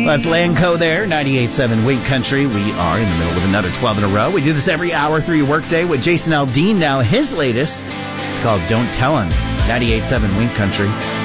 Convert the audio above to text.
That's Lanco there, 98.7 Wink Country. We are in the middle of another 12 in a row. We do this every hour through your workday with Jason Aldean now. His latest, it's called Don't Tell Him, 98.7 Wink Country.